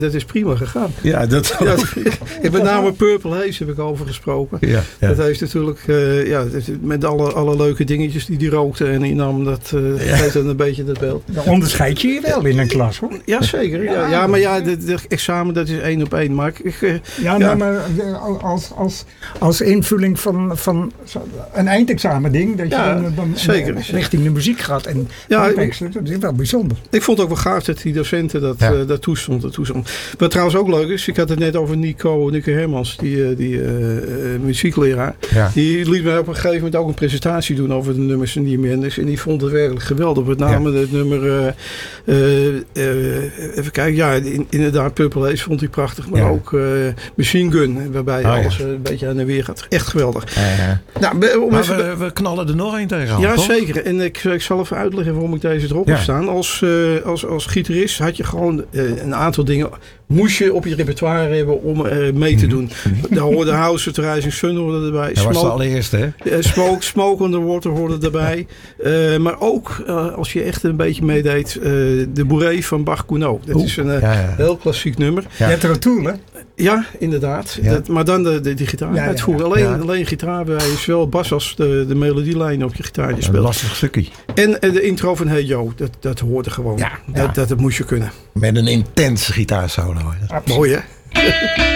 Dat is prima gegaan. Ja, dat Ja, met name Purple Haze heb ik over gesproken. Ja. Dat heeft natuurlijk, met alle leuke dingetjes die rookte en die nam, dat geeft dan een beetje dat beeld. Dan onderscheid je je wel in een klas, hoor. Ja, zeker. Ja, maar de examen, dat is 1 op 1. Maar maar als invulling van een eindexamen-ding, dat je dan zeker. richting de muziek gaat en dat is wel bijzonder. Ik vond het ook wel gaaf dat die docenten dat toestonden. Wat trouwens ook leuk is, ik had het net over Nico Hermans, die muziekleraar. Ja. Die liet mij op een gegeven moment ook een presentatie doen over de nummers en die Mendes. En die vond het werkelijk geweldig. Met name het nummer, even kijken, inderdaad Purple Haze vond hij prachtig. Maar ook Machine Gun, waarbij alles een beetje aan en weer gaat. Echt geweldig. Nou, we knallen er nog één tegenaan. Ja, toch? zeker. En ik zal even uitleggen waarom ik deze erop heb staan. Als gitarist had je gewoon een aantal dingen moest je op je repertoire hebben om mee te doen. Daar hoorde House of the Rising Sun hoorde erbij. Dat was de allereerste, hè? Smoke on the Water hoorde erbij. Maar ook, als je echt een beetje meedeed, de Bourrée van Bach-Gounod. Dat is een heel klassiek nummer. Je hebt er een tool, hè? Ja, inderdaad. Ja. Maar dan de gitaar uitvoeren. Alleen gitaar bij zowel bas als de melodielijn op je gitaartje speelt. Een lastig stukje. En de intro van Hey Joe, dat hoorde gewoon. Dat moest je kunnen. Met een intense gitaarsolo. Mooi, hè?